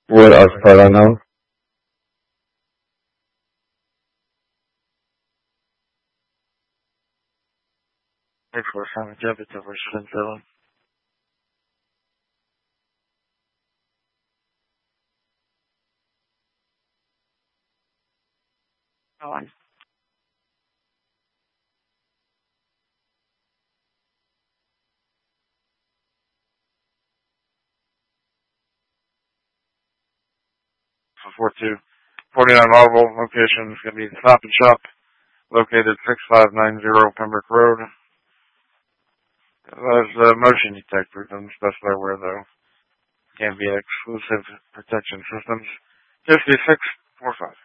What else part unknown? 647 Jupiter for Springfield. On. 42. 49 Marble location is going to be the Stop and Shop located 6590 Pembroke Road. There's a motion detector. Doesn't specify where though. Can't be exclusive protection systems. 5645.